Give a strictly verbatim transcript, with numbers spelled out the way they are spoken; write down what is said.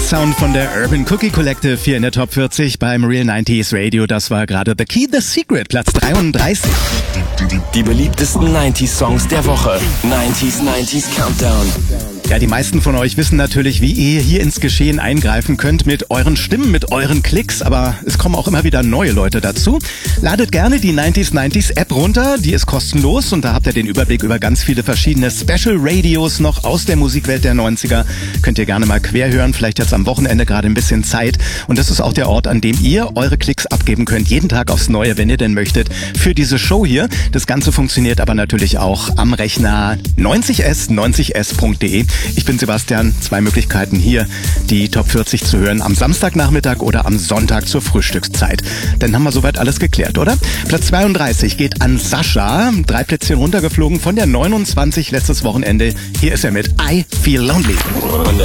Sound von der Urban Cookie Collective hier in der Top vierzig beim Real neunziger Radio. Das war gerade The Key, The Secret, Platz dreiunddreißig. Die beliebtesten neunziger Songs der Woche. neunziger neunziger Countdown. Ja, die meisten von euch wissen natürlich, wie ihr hier ins Geschehen eingreifen könnt mit euren Stimmen, mit euren Klicks, aber es kommen auch immer wieder neue Leute dazu. Ladet gerne die neunziger neunziger App runter, die ist kostenlos und da habt ihr den Überblick über ganz viele verschiedene Special Radios noch aus der Musikwelt der neunziger. Könnt ihr gerne mal quer hören, vielleicht jetzt am Wochenende gerade ein bisschen Zeit. Und das ist auch der Ort, an dem ihr eure Klicks abgeben könnt, jeden Tag aufs Neue, wenn ihr denn möchtet, für diese Show hier. Das Ganze funktioniert aber natürlich auch am Rechner neunzig S, neunzig S Punkt de. Ich bin Sebastian, zwei Möglichkeiten hier, die Top vierzig zu hören am Samstagnachmittag oder am Sonntag zur Frühstückszeit. Dann haben wir soweit alles geklärt, oder? Platz zweiunddreißig geht an Sascha, drei Plätzchen runtergeflogen von der neunundzwanzig letztes Wochenende. Hier ist er mit I Feel Lonely. Und